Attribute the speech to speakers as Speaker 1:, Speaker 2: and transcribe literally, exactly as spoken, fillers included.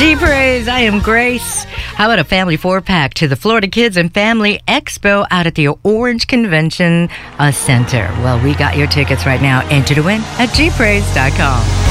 Speaker 1: G-Praise, I am Grace. How about a family four-pack to the Florida Kids and Family Expo out at the Orange Convention uh, Center? Well, we got your tickets right now. Enter to win at G praise dot com.